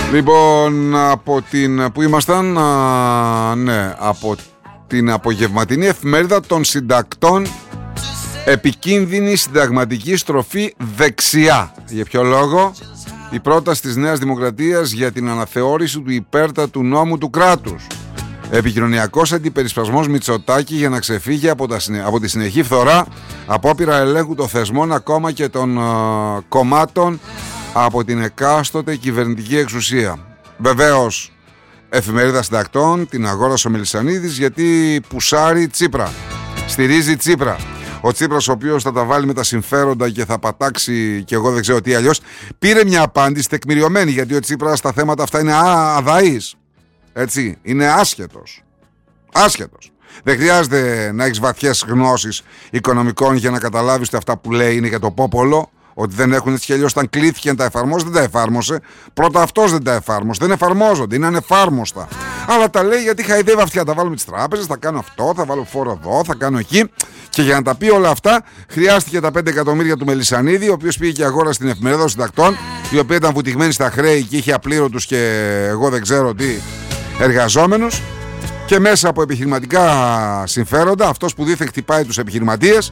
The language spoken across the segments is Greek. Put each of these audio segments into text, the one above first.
Λοιπόν, από την που ήμασταν, ναι, από την απογευματινή εφημερίδα των συντακτών, επικίνδυνη συνταγματική στροφή δεξιά. Για ποιο λόγο? Η πρόταση της Νέας Δημοκρατίας για την αναθεώρηση του υπέρτατου νόμου του κράτους. Επικοινωνιακός αντιπερισπασμός Μητσοτάκη για να ξεφύγει από τη συνεχή φθορά, απόπειρα ελέγχου των θεσμών ακόμα και των κομμάτων από την εκάστοτε κυβερνητική εξουσία. Βεβαίως, εφημερίδα συντακτών, την αγόρασε ο Μελισσανίδης γιατί πουσάρει Τσίπρα, στηρίζει Τσίπρα. Ο Τσίπρας, ο οποίος θα τα βάλει με τα συμφέροντα και θα πατάξει και εγώ δεν ξέρω τι αλλιώς, πήρε μια απάντηση τεκμηριωμένη, γιατί ο Τσίπρας στα θέματα αυτά είναι αδαής. Έτσι, είναι άσχετος. Άσχετος. Δεν χρειάζεται να έχεις βαθιές γνώσεις οικονομικών για να καταλάβεις ότι αυτά που λέει είναι για το πόπολο, ότι δεν έχουν έτσι κι αλλιώς. Όταν κλήθηκε να τα εφαρμόσει, δεν τα εφάρμοσε. Πρώτα αυτός δεν τα εφάρμοσε. Δεν εφαρμόζονται, είναι ανεφάρμοστα. Αλλά τα λέει γιατί χαϊδεύει αυτιά. Θα βάλουμε τις τράπεζες, θα κάνω αυτό, θα βάλω φόρο εδώ, θα κάνω εκεί. Και για να τα πει όλα αυτά, χρειάστηκε τα 5 εκατομμύρια του Μελισσανίδη, ο οποίος πήγε και αγόρασε στην εφημερίδα των συντακτών, η οποία ήταν βουτυγμένη στα χρέη και είχε απλήρωτους και εγώ δεν ξέρω τι εργαζόμενους. Και μέσα από επιχειρηματικά συμφέροντα, αυτός που δήθεν χτυπάει τους επιχειρηματίες,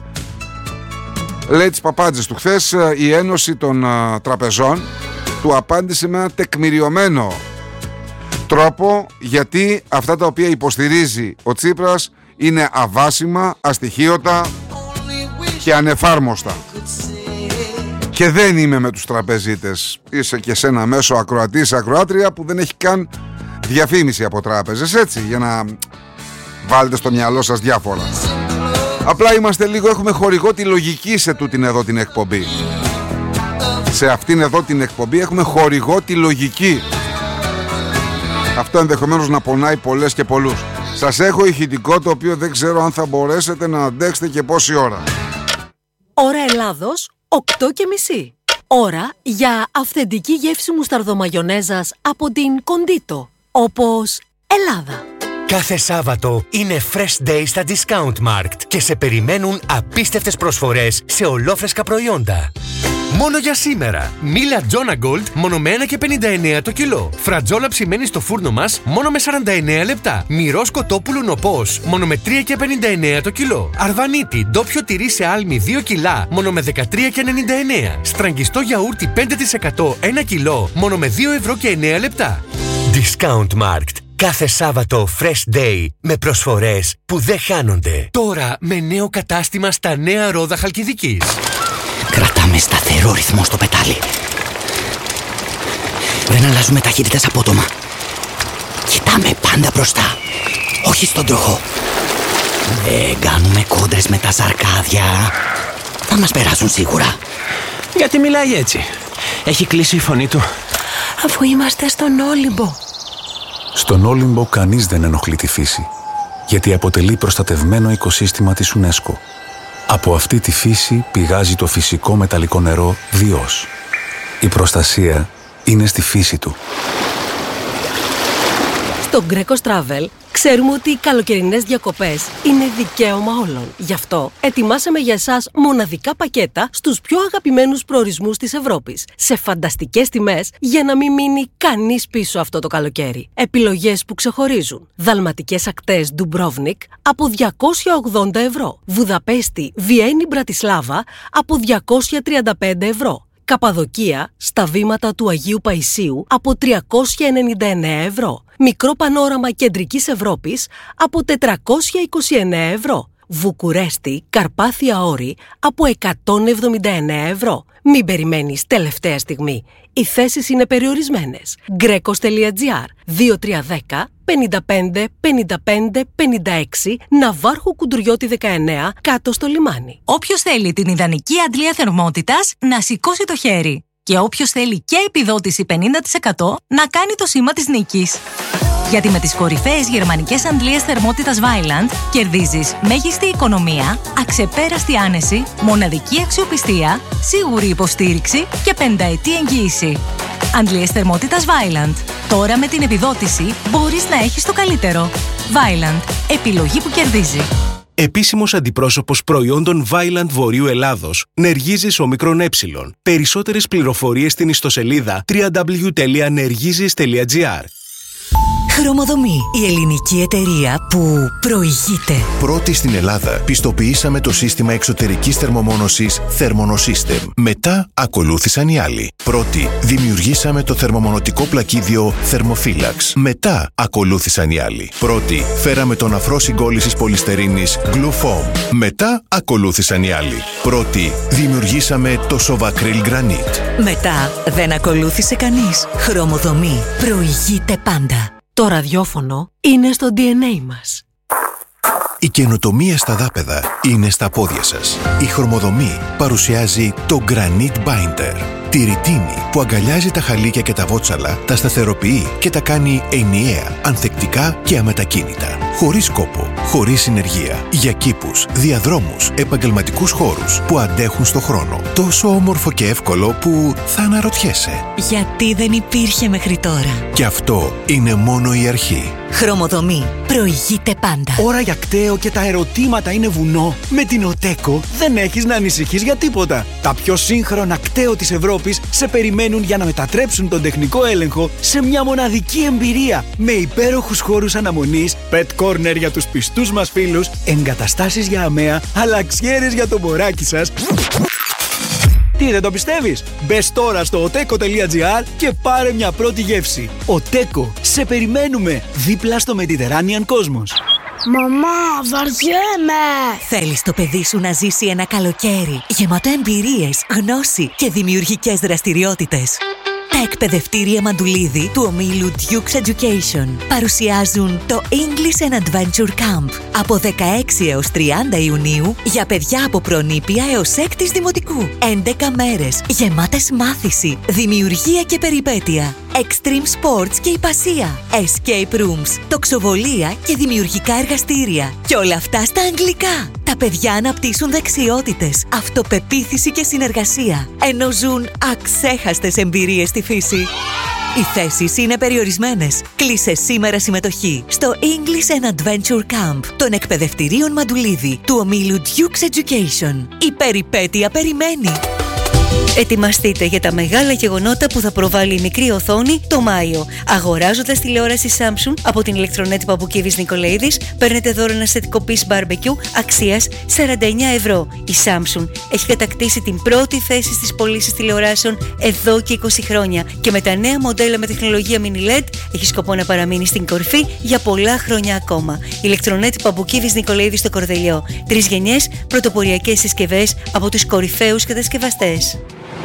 λέει τις παπάντζες του χθες, η Ένωση των Τραπεζών του απάντησε με ένα τεκμηριωμένο τρόπο, γιατί αυτά τα οποία υποστηρίζει ο Τσίπρας είναι αβάσιμα, αστοιχείωτα και ανεφάρμοστα. Και δεν είμαι με τους τραπεζίτες. Είσαι και σε ένα μέσο ακροατής, ακροάτρια που δεν έχει καν διαφήμιση από τράπεζες, έτσι, για να βάλετε στο μυαλό σας διάφορα. Απλά είμαστε λίγο, έχουμε χορηγό τη λογική σε τούτην εδώ την εκπομπή. Σε αυτήν εδώ την εκπομπή έχουμε χορηγό τη λογική. Αυτό ενδεχομένως να πονάει πολλές και πολλούς. Σας έχω ηχητικό το οποίο δεν ξέρω αν θα μπορέσετε να αντέξετε και πόση ώρα. Ώρα Ελλάδος, 8:30. Ώρα για αυθεντική γεύση μουσταρδομαγιονέζας από την Κοντίτο, όπως Ελλάδα. Κάθε Σάββατο είναι Fresh Day στα Discount Markt και σε περιμένουν απίστευτες προσφορές σε ολόφρεσκα προϊόντα. Μόνο για σήμερα. Μίλα Τζόνα Gold μόνο με 1,59 το κιλό. Φρατζόλα ψημένη στο φούρνο μας μόνο με 49 λεπτά. Μυρός κοτόπουλου νοπός μόνο με 3,59 το κιλό. Αρβανίτη ντόπιο τυρί σε άλμη 2 κιλά μόνο με 13,99. Στραγγιστό γιαούρτι 5% 1 κιλό μόνο με 2,09 λεπτά. Discount Markt. Κάθε Σάββατο Fresh Day με προσφορές που δεν χάνονται. Τώρα με νέο κατάστημα στα Νέα Ρόδα Χαλκιδικής. Κρατάμε σταθερό ρυθμό στο πετάλι. Δεν αλλάζουμε ταχύτητες απότομα. Κοιτάμε πάντα μπροστά, όχι στον τροχό. Δεν κάνουμε κόντρες με τα σαρκάδια. Θα μας περάσουν σίγουρα. Γιατί μιλάει έτσι? Έχει κλείσει η φωνή του. Αφού είμαστε στον Όλυμπο. Στον Όλυμπο κανείς δεν ενοχλεί τη φύση, γιατί αποτελεί προστατευμένο οικοσύστημα της UNESCO. Από αυτή τη φύση πηγάζει το φυσικό μεταλλικό νερό Διός. Η προστασία είναι στη φύση του. Στο Greco Travel ξέρουμε ότι οι καλοκαιρινές διακοπές είναι δικαίωμα όλων. Γι' αυτό ετοιμάσαμε για εσάς μοναδικά πακέτα στους πιο αγαπημένους προορισμούς της Ευρώπης, σε φανταστικές τιμές για να μην μείνει κανείς πίσω αυτό το καλοκαίρι. Επιλογές που ξεχωρίζουν. Δαλματικές ακτές Ντουμπρόβνικ από 280 ευρώ. Βουδαπέστη, Βιέννη, Μπρατισλάβα από 235 ευρώ. Καπαδοκία στα βήματα του Αγίου Παϊσίου από 399 ευρώ. Μικρό πανόραμα κεντρικής Ευρώπης από 429 ευρώ. Βουκουρέστη, Καρπάθια Όρη από 179 ευρώ. Μην περιμένεις τελευταία στιγμή. Οι θέσεις είναι περιορισμένες. Grecos.gr 2310 55 55 56 Ναβάρχου Κουντουριώτη 19 κάτω στο λιμάνι. Όποιος θέλει την ιδανική αντλία θερμότητας να σηκώσει το χέρι. Και όποιος θέλει και επιδότηση 50% να κάνει το σήμα της νίκης. Γιατί με τις κορυφαίες γερμανικές αντλίες θερμότητας Vaillant κερδίζεις μέγιστη οικονομία, αξεπέραστη άνεση, μοναδική αξιοπιστία, σίγουρη υποστήριξη και 5ετή εγγύηση. Αντλίες θερμότητας Vaillant. Τώρα με την επιδότηση μπορείς να έχεις το καλύτερο. Vaillant. Επιλογή που κερδίζει. Επίσημος αντιπρόσωπος προϊόντων Vaillant Βορείου Ελλάδος. Νεργίζης Ομικρόν Ε. Περισσότερες πληροφορίες στην ιστοσελίδα www.nergizis.gr. Χρωμοδομή, η ελληνική εταιρεία που προηγείται. Πρώτη στην Ελλάδα πιστοποιήσαμε το σύστημα εξωτερικής θερμομόνωσης Thermonosystem. Μετά ακολούθησαν οι άλλοι. Πρώτη δημιουργήσαμε το θερμομονωτικό πλακίδιο Thermophilax. Μετά ακολούθησαν οι άλλοι. Πρώτη φέραμε τον αφρό συγκόλλησης πολυστερίνης Glufoam. Μετά ακολούθησαν οι άλλοι. Πρώτη δημιουργήσαμε το Sovacryl Granite. Μετά δεν ακολούθησε κανείς. Χρωμοδομή, προηγείται πάντα. Το ραδιόφωνο είναι στο DNA μας. Η καινοτομία στα δάπεδα είναι στα πόδια σας. Η Χρωμοδομή παρουσιάζει το Granite Binder. Τη ρητίνη που αγκαλιάζει τα χαλίκια και τα βότσαλα, τα σταθεροποιεί και τα κάνει ενιαία, ανθεκτικά και αμετακίνητα. Χωρίς κόπο, χωρίς συνεργεία. Για κήπους, διαδρόμους, επαγγελματικούς χώρους που αντέχουν στο χρόνο. Τόσο όμορφο και εύκολο που θα αναρωτιέσαι. Γιατί δεν υπήρχε μέχρι τώρα. Και αυτό είναι μόνο η αρχή. Χρωμοδομή, προηγείται πάντα. Ώρα για κταίο και τα ερωτήματα είναι βουνό. Με την Οτέκο δεν έχεις να ανησυχείς για τίποτα. Τα πιο σύγχρονα κταίο της Ευρώπης σε περιμένουν για να μετατρέψουν τον τεχνικό έλεγχο σε μια μοναδική εμπειρία. Με υπέροχους χώρους αναμονής, pet corner για τους πιστούς μας φίλους, εγκαταστάσεις για αμαία, αλλαξιέρες για το μωράκι σας. Τι, δεν το πιστεύεις? Μπες τώρα στο oteco.gr και πάρε μια πρώτη γεύση. Οτέκο, σε περιμένουμε δίπλα στο Mediterranean Cosmos. Μαμά, βαριέμαι! Θέλεις το παιδί σου να ζήσει ένα καλοκαίρι γεμάτο εμπειρίες, γνώση και δημιουργικές δραστηριότητες? Τα εκπαιδευτήρια Μαντουλίδη του ομίλου Duke's Education παρουσιάζουν το English and Adventure Camp από 16 έως 30 Ιουνίου για παιδιά από προνήπια έως 6ης δημοτικού. 11 μέρες γεμάτες μάθηση, δημιουργία και περιπέτεια, extreme sports και υπασία, escape rooms, τοξοβολία και δημιουργικά εργαστήρια. Και όλα αυτά στα αγγλικά. Τα παιδιά αναπτύσσουν δεξιότητες, αυτοπεποίθηση και συνεργασία, ενώ ζουν αξέχαστες εμπειρίες στη φύση. Οι θέσεις είναι περιορισμένες. Κλείσε σήμερα συμμετοχή στο English and Adventure Camp των εκπαιδευτηρίων Μαντουλίδη του ομίλου Duke's Education. Η περιπέτεια περιμένει. Ετοιμαστείτε για τα μεγάλα γεγονότα που θα προβάλλει η μικρή οθόνη το Μάιο. Αγοράζοντας τηλεόραση Samsung από την ηλεκτρονέτη Παπουκίδης Νικολαίδης, παίρνετε δώρο ένα σετικό piece barbecue αξίας 49 ευρώ. Η Samsung έχει κατακτήσει την πρώτη θέση στις πωλήσεις τηλεοράσεων εδώ και 20 χρόνια και με τα νέα μοντέλα με τεχνολογία mini LED έχει σκοπό να παραμείνει στην κορυφή για πολλά χρόνια ακόμα. Ηλεκτρονέτη Παπουκίδης Νικολαίδης στο Κορδελιό. 3 γενιές πρωτοποριακές συσκευές από τους κορυφαίους κατασκευαστές.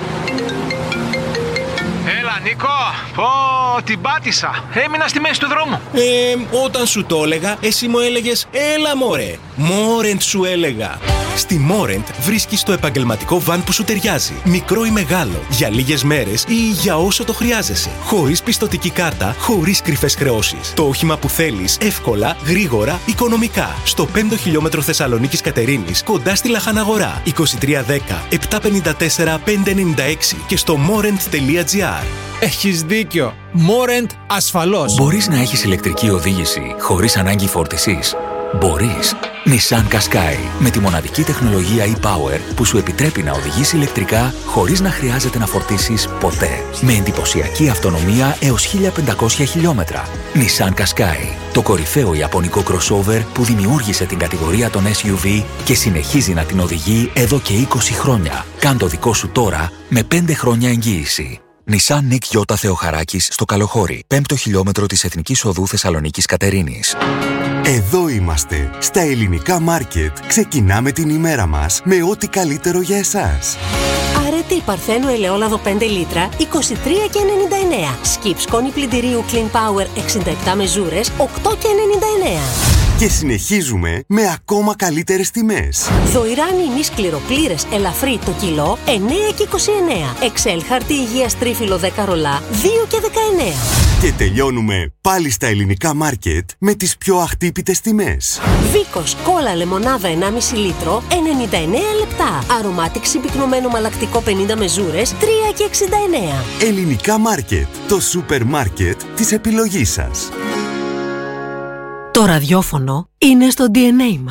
Νίκο, την πάτησα. Έμεινα στη μέση του δρόμου. Όταν σου το έλεγα, εσύ μου έλεγες έλα μωρέ. Μόρεντ σου έλεγα. Στη Μόρεντ βρίσκεις το επαγγελματικό βαν που σου ταιριάζει. Μικρό ή μεγάλο, για λίγες μέρες ή για όσο το χρειάζεσαι. Χωρίς πιστωτική κάρτα, χωρίς κρυφές χρεώσεις. Το όχημα που θέλεις, εύκολα, γρήγορα, οικονομικά. Στο 5 χιλιόμετρο Θεσσαλονίκης Κατερίνης, κοντά στη Λαχαναγορά. 2310 754 596 και στο morent.gr. Έχεις δίκιο. Morent ασφαλώς. Μπορείς να έχεις ηλεκτρική οδήγηση χωρίς ανάγκη φόρτισης. Μπορείς. Nissan Qashqai με τη μοναδική τεχνολογία e-Power που σου επιτρέπει να οδηγείς ηλεκτρικά χωρίς να χρειάζεται να φορτίσεις ποτέ. Με εντυπωσιακή αυτονομία έως 1500 χιλιόμετρα. Nissan Qashqai, το κορυφαίο ιαπωνικό crossover που δημιούργησε την κατηγορία των SUV και συνεχίζει να την οδηγεί εδώ και 20 χρόνια. Κάν το δικό σου τώρα με 5 χρόνια εγγύηση. Nissan Nick Yota Θεοχαράκης στο Καλοχώρι, 5ο χιλιόμετρο της Εθνικής Οδού Θεσσαλονίκης Κατερίνης. Εδώ είμαστε, στα ελληνικά μάρκετ. Ξεκινάμε την ημέρα μας με ό,τι καλύτερο για εσάς. Αρετή Παρθένου ελαιόλαδο 5 λίτρα, 23,99. Skip σκόνη πλυντηρίου Clean Power 67 μεζούρες, 8,99. Και συνεχίζουμε με ακόμα καλύτερες τιμές. Δοϊράνι ημί σκληροπλήρες ελαφρύ το κιλό, 9,29. Εξέλ χαρτί υγείας τρίφυλλο 10 ρολά, 2,19. Και τελειώνουμε πάλι στα ελληνικά μάρκετ με τις πιο αχτύπητες τιμές. Βίκος κόλλα λεμονάδα 1,5 λίτρο, 99 λεπτά. Αρωμάτικ συμπυκνωμένο μαλακτικό 50 μεζούρες, 3,69. Ελληνικά μάρκετ, το σούπερ μάρκετ της επιλογής σας. Το ραδιόφωνο είναι στο DNA μας.